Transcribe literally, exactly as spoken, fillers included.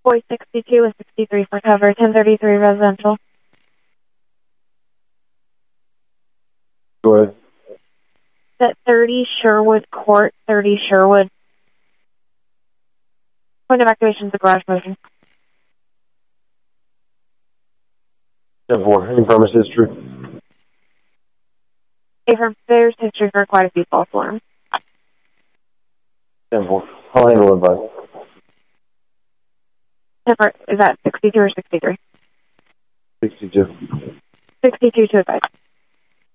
Boy sixty-two and sixty-three for cover, ten thirty-three residential. Go ahead. At thirty Sherwood Court, thirty Sherwood. Point of activation is the garage motion. ten four, any premise history? Affirm, there's history for quite a few false alarms. ten four, I'll handle it by. Is that sixty-two or sixty-three? sixty-two. sixty-two to advise.